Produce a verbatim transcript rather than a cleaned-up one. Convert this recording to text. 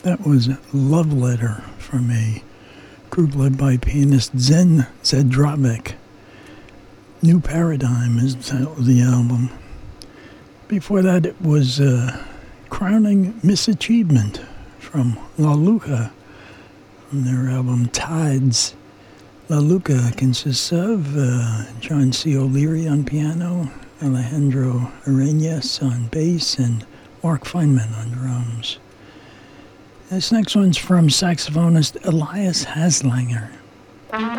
That was Love Letter from a group led by pianist Zen Zdravik. New Paradigm is the title of the album. Before that, it was uh, Crowning Misachievement from La Luca from their album Tides. La Luca consists of uh, John C. O'Leary on piano, Alejandro Arenas on bass, and Mark Feynman on drums. This next one's from saxophonist Elias Haslanger.